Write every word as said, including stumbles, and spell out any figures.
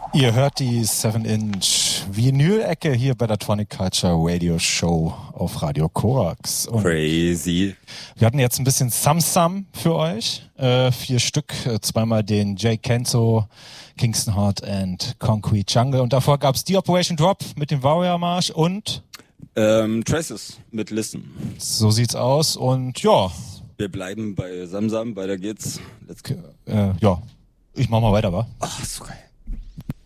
Ihr hört die seven Inch Vinyl-Ecke hier bei der Tronic Culture Radio Show auf Radio Korax. Und crazy. Wir hatten jetzt ein bisschen Sam Sam für euch. Äh, vier Stück, äh, zweimal den Jay Kenzo, Kingston Heart and Concrete Jungle. Und davor gab's die Operation Drop mit dem Warrior Marsch und ähm, Traces mit Listen. So sieht's aus und ja. Wir bleiben bei Samsam, weiter geht's. Let's go. Äh, ja, ich mach mal weiter, wa? Ach, so geil.